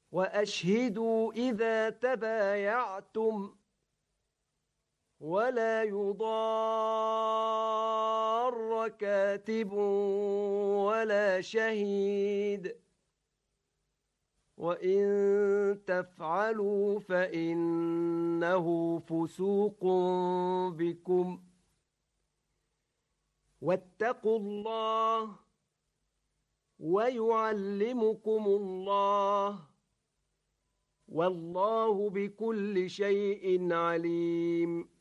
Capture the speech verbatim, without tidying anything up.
وأشهدوا إذا تبايعتم ولا يضار كاتب ولا شهيد وإن تفعلوا فإنه فسوق بكم واتقوا الله ويعلمكم الله والله بكل شيء عليم